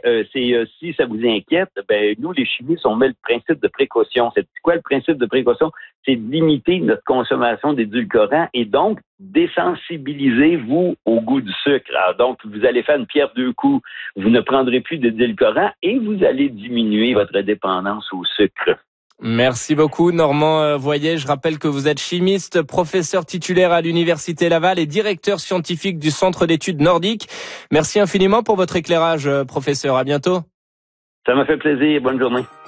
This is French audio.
si ça vous inquiète, nous, les chimistes, on met le principe de précaution. C'est quoi le principe de précaution? C'est de limiter notre consommation d'édulcorants et donc désensibiliser-vous au goût du sucre. Alors, donc, vous allez faire une pierre deux coups. Vous ne prendrez plus d'édulcorants et vous allez diminuer votre dépendance au sucre. Merci beaucoup Normand Voyer. Je rappelle que vous êtes chimiste, professeur titulaire à l'Université Laval et directeur scientifique du Centre d'études nordiques. Merci infiniment pour votre éclairage, professeur. À bientôt. Ça m'a fait plaisir. Bonne journée.